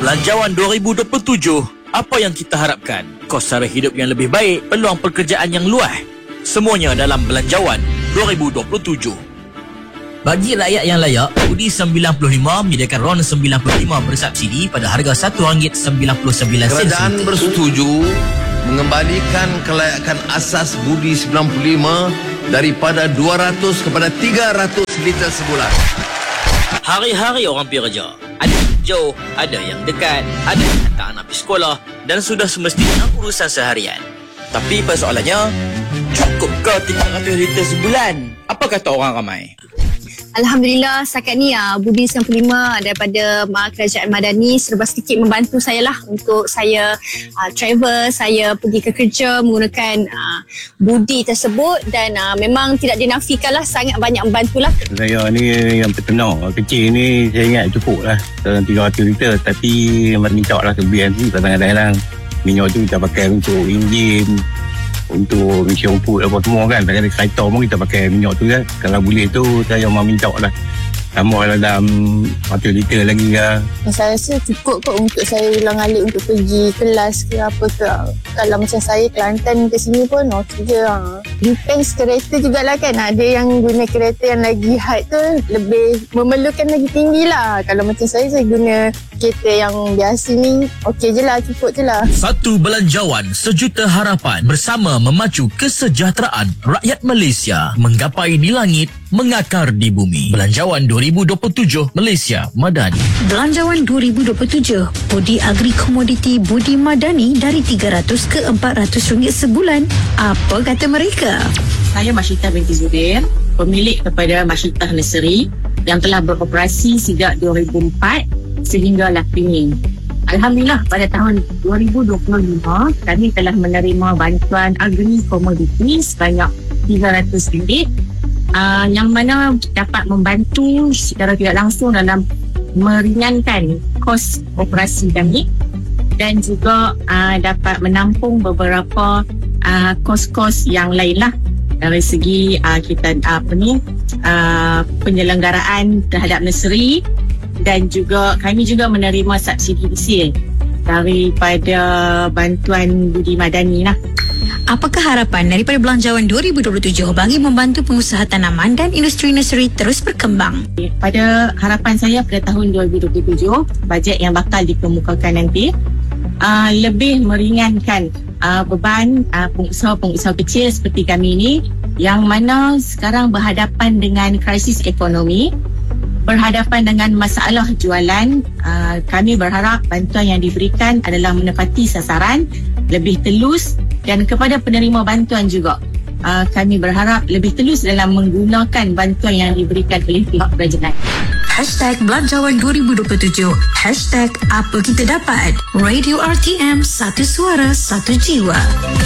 Belanjawan 2027, apa yang kita harapkan? Kos sara hidup yang lebih baik, peluang pekerjaan yang luas. Semuanya dalam Belanjawan 2027. Bagi rakyat yang layak, Budi 95 menyediakan RON 95 bersubsidi pada harga RM1.99. Kerajaan bersetuju mengembalikan kelayakan asas Budi 95 daripada 200 kepada 300 liter sebulan. Hari-hari orang pergi kerja. Ada yang jauh, ada yang dekat, ada yang hantar anak pergi sekolah dan sudah semestinya urusan seharian. Tapi persoalannya, cukupkah 300 liter sebulan? Apa kata orang ramai? Alhamdulillah setakat ni Budi 95 daripada Kerajaan Madani serba sedikit membantu saya lah untuk saya travel, saya pergi ke kerja menggunakan Budi tersebut dan memang tidak dinafikan lah, sangat banyak membantu lah. Saya ni yang peternak kecil ni saya ingat cukup lah 300 liter, tapi minta lah kelebihan tu kadang-kadang minyak tu kita pakai untuk enjin, untuk isi rumput apa semua kan. Kadang-kadang kereta pun kita pakai minyak tu kan. Kalau boleh tu saya mau minta lah tambah dalam 100 liter lagi ke. Saya rasa cukup kot untuk saya ulang-alik untuk pergi kelas ke apa ke. Kalau macam saya Kelantan ke sini pun okey je. Depends kereta jugalah kan. Ada yang guna kereta yang lagi height tu lebih memerlukan lagi tinggi lah. Kalau macam saya guna kereta yang biasa ni okey je lah, cukup je lah. Satu belanjawan sejuta harapan bersama memacu kesejahteraan rakyat Malaysia menggapai di langit, mengakar di bumi. Belanjawan 2027 Malaysia Madani. Belanjawan 2027 Budi Agri Komoditi Budi Madani dari RM300 ke RM400 sebulan. Apa kata mereka? Saya Masyitah binti Zubair, pemilik kepada Masyitah Nursery yang telah beroperasi sejak 2004 sehinggalah kini. Alhamdulillah pada tahun 2025 kami telah menerima bantuan agri komoditi sebanyak RM300 yang mana dapat membantu secara tidak langsung dalam meringankan kos operasi kami dan juga dapat menampung beberapa kos-kos yang lain lah dari segi kita penyelenggaraan terhadap nursery dan juga kami juga menerima subsidi usia daripada bantuan Budi Madani lah. Apakah harapan daripada Belanjawan 2027 bagi membantu pengusaha tanaman dan industri nursery terus berkembang? Pada harapan saya pada tahun 2027, bajet yang bakal dikemukakan nanti lebih meringankan beban pengusaha-pengusaha kecil seperti kami ini yang mana sekarang berhadapan dengan krisis ekonomi, berhadapan dengan masalah jualan. Kami berharap bantuan yang diberikan adalah menepati sasaran, lebih telus, dan kepada penerima bantuan juga kami berharap lebih telus dalam menggunakan bantuan yang diberikan oleh pihak kerajaan. #Belanjawan 2027 #Apa Kita Dapat. Radio RTM, satu suara, satu jiwa.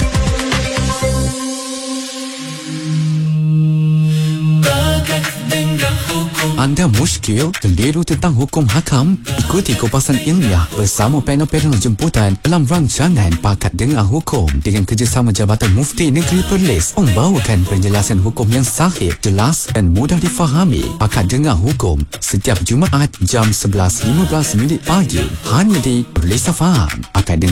Anda muskil, keliru tentang hukum hakam? Ikuti kupasan ilmiah bersama panel-panel jemputan dalam rancangan Pakat Dengar Hukum dengan kerjasama Jabatan Mufti Negeri Perlis membawakan penjelasan hukum yang sahih, jelas dan mudah difahami. Pakat Dengar Hukum setiap Jumaat jam 11.15 pagi hanya di Perlis Faham. Pakat Dengar